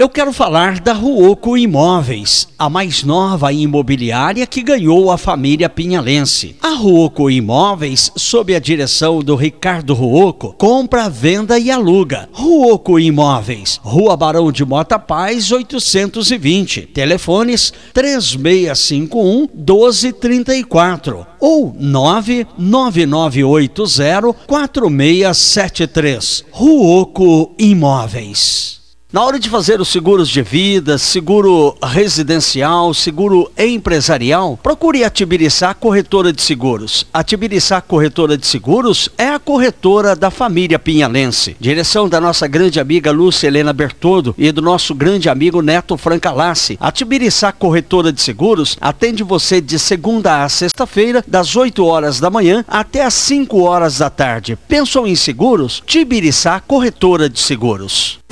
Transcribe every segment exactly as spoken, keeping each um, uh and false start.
Eu quero falar da Ruoco Imóveis, a mais nova imobiliária que ganhou a família pinhalense. A Ruoco Imóveis, sob a direção do Ricardo Ruoco, compra, venda e aluga. Ruoco Imóveis, Rua Barão de Mota Paz, oitocentos e vinte. Telefones três seis cinco um, um dois três quatro ou nove nove nove oito zero, quatro seis sete três. Ruoco Imóveis. Na hora de fazer os seguros de vida, seguro residencial, seguro empresarial, procure a Tibiriçá Corretora de Seguros. A Tibiriçá Corretora de Seguros é a corretora da família pinhalense. Direção da nossa grande amiga Lúcia Helena Bertoldo e do nosso grande amigo Neto Francalassi. A Tibiriçá Corretora de Seguros atende você de segunda a sexta-feira, das oito horas da manhã até as cinco horas da tarde. Pensou em seguros? Tibiriçá Corretora de Seguros.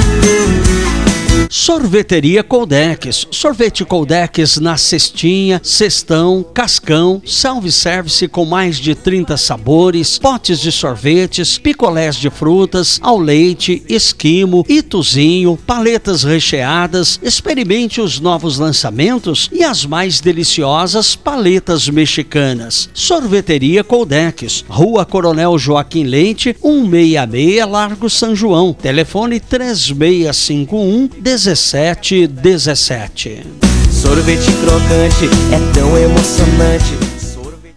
Sorveteria Coldex, sorvete Coldex na cestinha, cestão, cascão, self-service com mais de trinta sabores, potes de sorvetes, picolés de frutas, ao leite, esquimo, ituzinho, paletas recheadas. Experimente os novos lançamentos e as mais deliciosas paletas mexicanas. Sorveteria Coldex, Rua Coronel Joaquim Leite, cento e sessenta e seis, Largo São João. Telefone três seis cinco um, dezessete dezessete. Sorvete crocante é tão emocionante. Sorvete...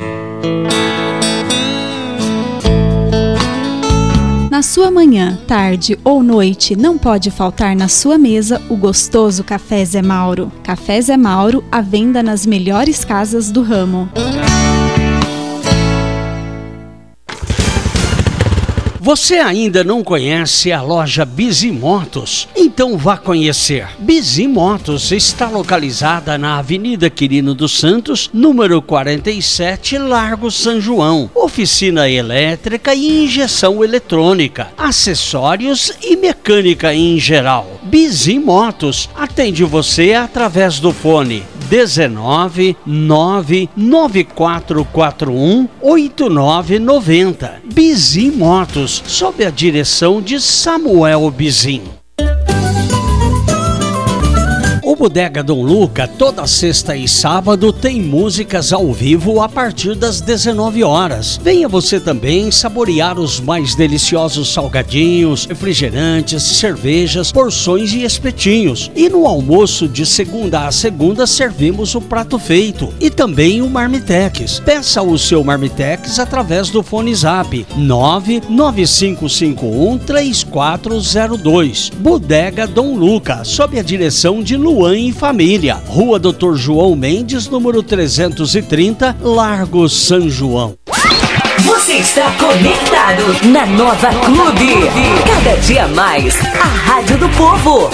Na sua manhã, tarde ou noite, não pode faltar na sua mesa o gostoso Café Zé Mauro. Café Zé Mauro, à venda nas melhores casas do ramo. Você ainda não conhece a loja Bizimotos? Então vá conhecer. Bizimotos está localizada na Avenida Quirino dos Santos, número quarenta e sete, Largo São João. Oficina elétrica e injeção eletrônica, acessórios e mecânica em geral. Bizimotos atende você através do fone dezenove, nove nove quatro quatro um, oito nove nove zero. Bizimotos, sob a direção de Samuel Bizim. O Bodega Dom Luca, toda sexta e sábado, tem músicas ao vivo a partir das dezenove horas. Venha você também saborear os mais deliciosos salgadinhos, refrigerantes, cervejas, porções e espetinhos. E no almoço de segunda a segunda servimos o prato feito e também o Marmitex. Peça o seu Marmitex através do fone Zap nove nove cinco cinco um, três quatro zero dois. Bodega Dom Luca, sob a direção de Luan e Família, Rua doutor João Mendes, número trezentos e trinta, Largo São João. Você está conectado na Nova Clube. Cada dia mais, a Rádio do Povo.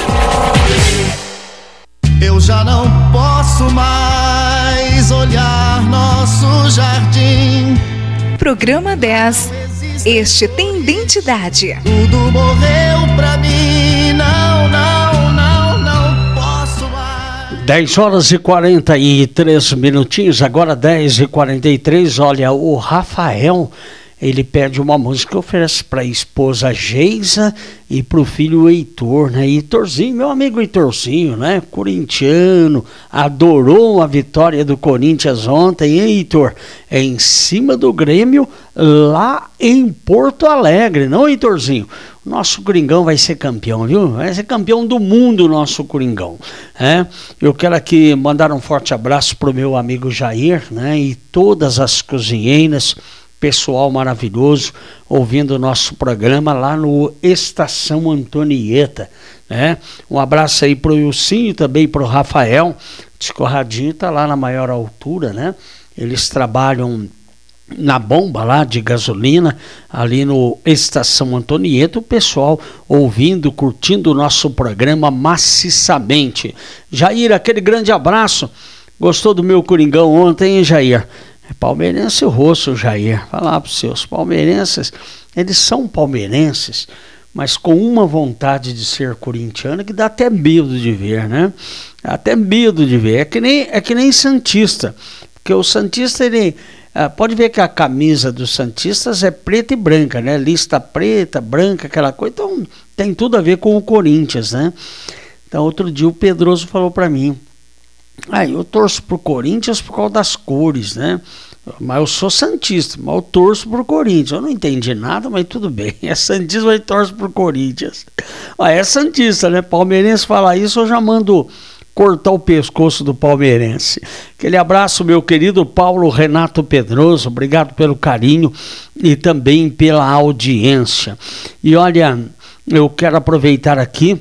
Eu já não posso mais olhar nosso jardim. Programa dez. Este tem identidade. Tudo morreu pra mim, não, não, não, não posso mais. dez horas e quarenta e três minutinhos, agora dez e quarenta e três. Olha, o Rafael, ele pede uma música que oferece para a esposa Geisa e para o filho Heitor, né? Heitorzinho, meu amigo Heitorzinho, né? Corintiano, adorou a vitória do Corinthians ontem, hein, Heitor? É em cima do Grêmio, lá em Porto Alegre, não, Heitorzinho? Nosso Coringão vai ser campeão, viu? Vai ser campeão do mundo, nosso Coringão. É? Eu quero aqui mandar um forte abraço para o meu amigo Jair, né? E todas as cozinheiras, pessoal maravilhoso, ouvindo o nosso programa lá no Estação Antonieta, né? Um abraço aí pro Ilcinho e também pro Rafael. Escorradinho tá lá na maior altura, né? Eles trabalham na bomba lá de gasolina, ali no Estação Antonieta, o pessoal ouvindo, curtindo o nosso programa maciçamente. Jair, aquele grande abraço. Gostou do meu Coringão ontem, hein, Jair? É palmeirense o rosto, Jair. Falar para os seus palmeirenses, eles são palmeirenses, mas com uma vontade de ser corintiano que dá até medo de ver, né? Dá até medo de ver. É que nem, é que nem santista, porque o santista, ele, Ah, pode ver que a camisa dos santistas é preta e branca, né? Lista preta, branca, aquela coisa. Então tem tudo a ver com o Corinthians, né? Então outro dia o Pedroso falou para mim, ah, eu torço pro Corinthians por causa das cores, né? Mas eu sou santista, mas eu torço pro Corinthians. Eu não entendi nada, mas tudo bem. É santista, mas torço pro Corinthians. Ah, é santista, né? Palmeirense falar isso, eu já mando cortar o pescoço do palmeirense. Aquele abraço, meu querido Paulo Renato Pedroso, obrigado pelo carinho e também pela audiência. E olha, eu quero aproveitar aqui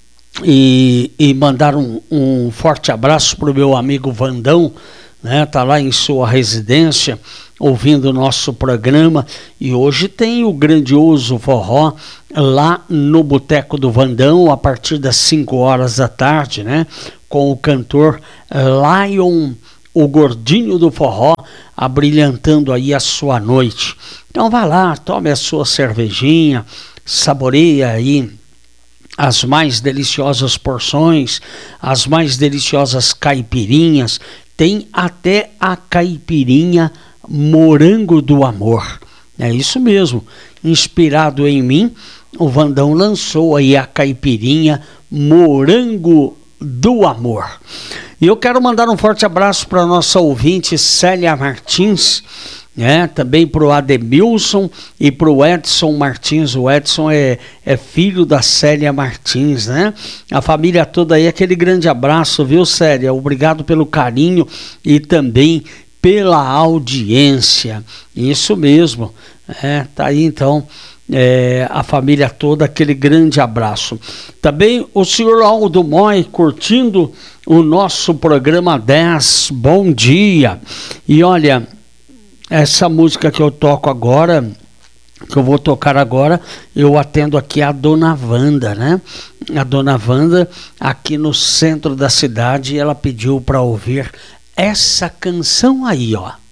e, e mandar um, um forte abraço para o meu amigo Vandão, né? Tá lá em sua residência ouvindo o nosso programa, e hoje tem o grandioso forró lá no Boteco do Vandão a partir das cinco horas da tarde, né? Com o cantor Lion, o gordinho do forró, abrilhantando aí a sua noite. Então vá lá, tome a sua cervejinha, saboreia aí as mais deliciosas porções, as mais deliciosas caipirinhas. Tem até a caipirinha Morango do Amor. É isso mesmo. Inspirado em mim, o Vandão lançou aí a caipirinha Morango do Amor. E eu quero mandar um forte abraço para a nossa ouvinte Célia Martins, né? Também para o Ademilson e para o Edson Martins. O Edson é, é filho da Célia Martins, né? A família toda aí, aquele grande abraço, viu, Célia? Obrigado pelo carinho e também pela audiência. Isso mesmo, é, tá aí então é, a família toda, aquele grande abraço. Também o senhor Aldo Moy curtindo o nosso programa dez, bom dia. E olha, essa música que eu toco agora, que eu vou tocar agora, eu atendo aqui a Dona Wanda, né? A Dona Wanda, aqui no centro da cidade, ela pediu para ouvir essa canção aí, ó.